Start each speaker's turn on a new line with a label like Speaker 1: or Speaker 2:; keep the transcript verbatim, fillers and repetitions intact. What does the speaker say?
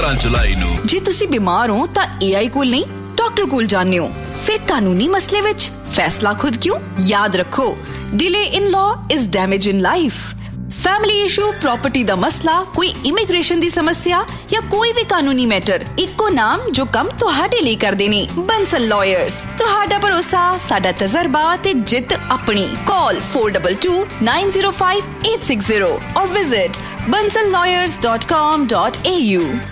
Speaker 1: अठारह जुलाई नूं।
Speaker 2: जे तुसी बीमार हो तां ए आई कोल नहीं डॉक्टर कोल जाने हो। फिर कानूनी मसले विच फैसला खुद क्यों? याद रखो, delay in law is damage in life. Family issue, property दा मसला, कोई इमिग्रेशन दी समस्या या कोई भी कानूनी मैटर, इक्को नाम जो कम तुहाडे लिए कर देने। बंसल लॉयर्स, तुहाडा भरोसा, साडा तजर्बा ते जित अपनी। Call four to to nine zero five eight six zero और visit bansal lawyers dot com dot a u।